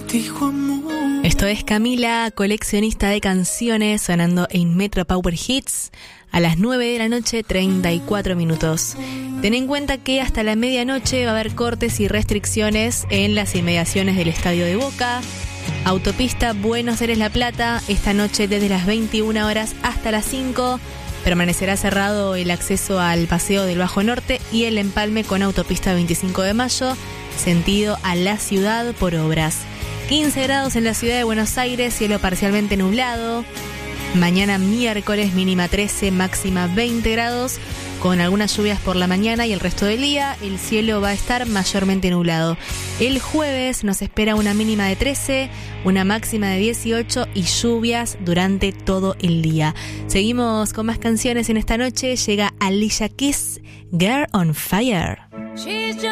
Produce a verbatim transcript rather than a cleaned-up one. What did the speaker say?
dijo amor. Esto es Camila, coleccionista de canciones, sonando en Metro Power Hits a las nueve de la noche, treinta y cuatro minutos. Ten en cuenta que hasta la medianoche va a haber cortes y restricciones en las inmediaciones del Estadio de Boca. Autopista Buenos Aires-La Plata, esta noche desde las veintiuna horas hasta las cinco. Permanecerá cerrado el acceso al Paseo del Bajo Norte y el empalme con Autopista veinticinco de mayo, sentido a la ciudad por obras. quince grados en la ciudad de Buenos Aires, cielo parcialmente nublado. Mañana miércoles mínima trece, máxima veinte grados, con algunas lluvias por la mañana y el resto del día el cielo va a estar mayormente nublado. El jueves nos espera una mínima de trece, una máxima de dieciocho y lluvias durante todo el día. Seguimos con más canciones en esta noche. Llega Alicia Keys, Girl on Fire.